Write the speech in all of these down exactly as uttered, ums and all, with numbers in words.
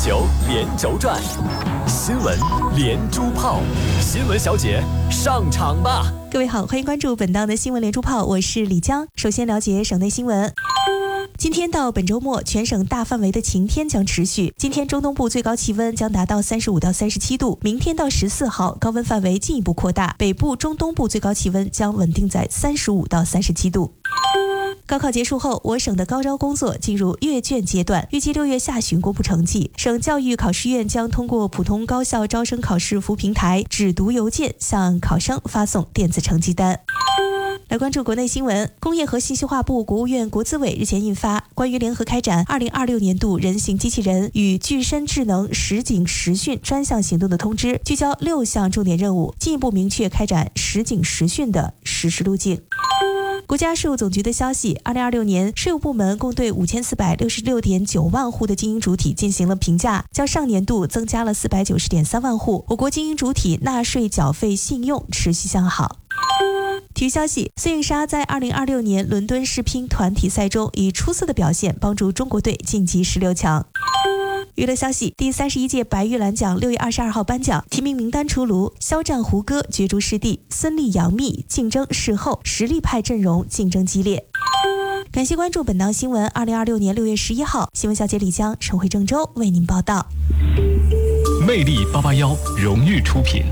球连轴转，新闻连珠炮，新闻小姐上场吧！ 各位好，欢迎关注本档的新闻连珠炮，我是李江。首先了解省内新闻。今天到本周末，全省大范围的晴天将持续。今天中东部最高气温将达到三十五到三十七度，明天到十四号高温范围进一步扩大，北部、中东部最高气温将稳定在三十五到三十七度。高考结束后，我省的高招工作进入阅卷阶段，预计六月下旬公布成绩。省教育考试院将通过普通高校招生考试服务平台只读邮件向考生发送电子成绩单。来关注国内新闻，工业和信息化部、国务院国资委日前印发《关于联合开展二零二六年度人形机器人与具身智能实警实训专项行动的通知》，聚焦六项重点任务，进一步明确开展实警实训的实施路径。国家税务总局的消息，二零二六年税务部门共对五千四百六十六点九万户的经营主体进行了评价，较上年度增加了四百九十点三万户。我国经营主体纳税缴费信用持续向好。体育消息，孙颖莎在二零二六年伦敦世乒团体赛中以出色的表现帮助中国队晋级十六强。娱乐消息，第三十一届白玉兰奖六月二十二号颁奖，提名名单出炉，肖战胡歌角逐视帝，孙俪杨幂竞争视后，实力派阵容竞争激烈。感谢关注本档新闻，二零二六年六月十一号，新闻小姐李江、陈慧郑州为您报道。 魅力八八幺荣誉出品。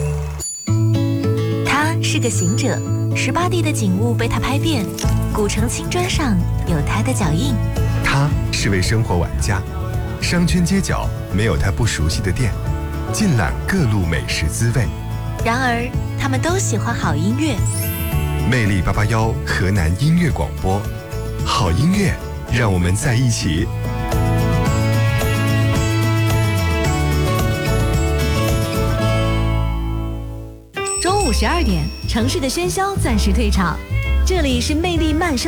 他是个行者，十八地的景物被他拍遍，古城青砖上有他的脚印。 他是位生活玩家，商圈街角没有他不熟悉的店，尽览各路美食滋味。 然而他们都喜欢好音乐。 魅力八八幺河南音乐广播，好音乐让我们在一起。 中午十二点，城市的喧嚣暂时退场，这里是魅力慢生